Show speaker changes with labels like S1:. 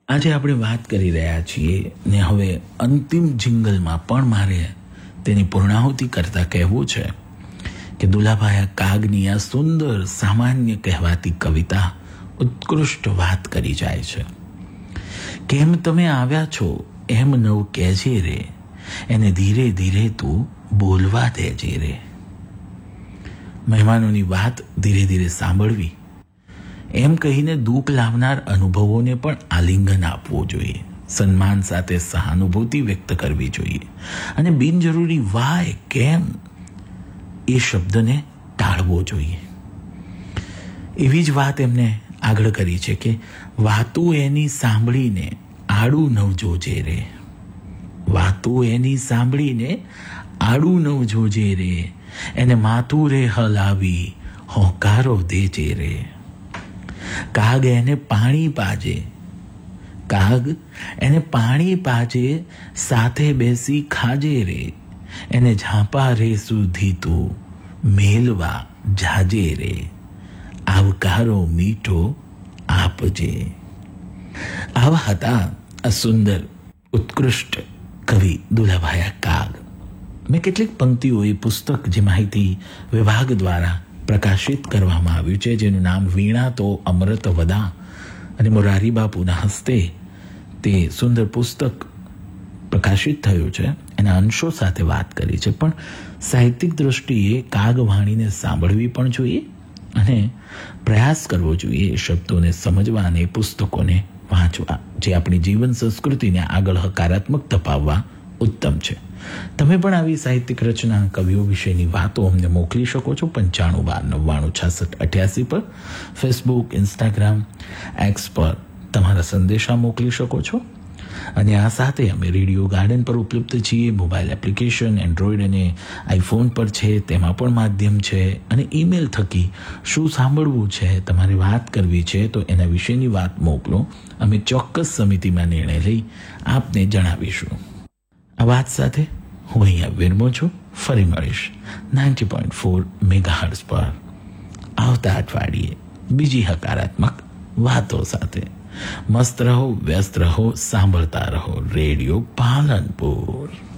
S1: આજે આપણે વાત કરી રહ્યા છીએ ને હવે અંતિમ જિંગલમાં પણ મારે તેની પૂર્ણાહુતિ કરતા કહેવું છે કે દુલાભાઈ કાગની આ સુંદર સામાન્ય કહેવાતી કવિતા ઉત્કૃષ્ટ વાત કરી જાય છે. કેમ તમે આવ્યા છો એમ નવ કહેજે રે, એને ધીરે ધીરે તું બોલવા દેજે રે. મહેમાનોની વાત ધીરે ધીરે સાંભળવી, એમ કહીને દુઃખ લાવનાર અનુભવોને પણ આલિંગન આપવું જોઈએ. સન્માન સાથે સહાનુભૂતિ વ્યક્ત કરવી જોઈએ અને બિનજરૂરી વાય કેમ એ શબ્દને ટાળવો જોઈએ. એવી જ વાત એમને આગળ કરી છે કે વાતું એની સાંભળીને આડું નવ જોજે રે. વાતું એની સાંભળીને આડું નવ જોજે રે, એને માથું રે હલાવી હોંકારો દેજે રે. કાગ એને પાણી પાજે, કાગ એને પાણી પાજે, સાથે બેસી ખાજે રે, એને ઝાંપા રે સુધી તું મેલવા જાજે રે, આવકારો મીઠો આપજે. આવા હતા આ સુંદર ઉત્કૃષ્ટ કવિ દુલાભાઈ કાગ. મેં કેટલીક પંક્તિઓ એ પુસ્તક જે માહિતી વિભાગ દ્વારા પ્રકાશિત કરવામાં આવ્યું છે, જેનું નામ વીણા તો અમૃત વદા અને મોરારી બાપુના હસ્તે તે સુંદર પુસ્તક પ્રકાશિત થયું છે, એના અંશો સાથે વાત કરી છે. પણ સાહિત્યિક દૃષ્ટિએ કાગવાણીને સાંભળવી પણ જોઈએ અને પ્રયાસ કરવો જોઈએ શબ્દોને સમજવા અને પુસ્તકોને વાંચવા, જે આપણી જીવન સંસ્કૃતિને આગળ હકારાત્મક તપાવવા ઉત્તમ છે. તમે પણ આવી સાહિત્યિક રચના કવિઓ વિશેની વાતો અમને મોકલી શકો છો 9592966688 પર, ફેસબુક, ઇન્સ્ટાગ્રામ, એક્સ પર તમારા સંદેશા મોકલી શકો છો. અને આ સાથે અમે રેડિયો ગાર્ડન પર ઉપલબ્ધ છીએ. મોબાઈલ એપ્લિકેશન એન્ડ્રોઈડ અને આઈફોન પર છે, તેમાં પણ માધ્યમ છે. અને ઈમેલ થકી શું સાંભળવું છે, તમારે વાત કરવી છે તો એના વિશેની વાત મોકલો. અમે ચોક્કસ સમિતિમાં નિર્ણય લઈ આપને જણાવીશું. આ વાત સાથે હું અહીંયા વિરમું છું. ફરી મળીશ 90.4 મેગાહર્ટ્ઝ પર આવતા અઠવાડિયે બીજી હકારાત્મક વાતો સાથે. મસ્ત રહો, વ્યસ્ત રહો, સાંભળતા રહો રેડિયો પાલનપુર.